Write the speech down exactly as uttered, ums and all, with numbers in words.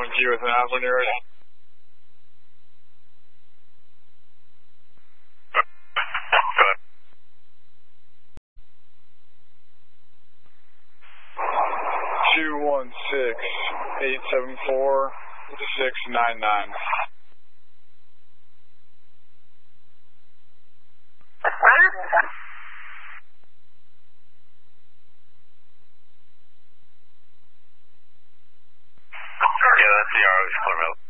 One G with an app when you're ready. Two one six eight seven four six nine nine. Yeah, that's the R O, Clear Mountain.